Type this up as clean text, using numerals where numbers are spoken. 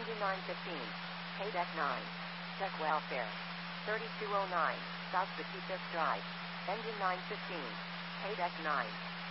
Engine 915. Paydeck 9. Check welfare. 3209. South Bakita Drive. Engine 915. Paydeck 9.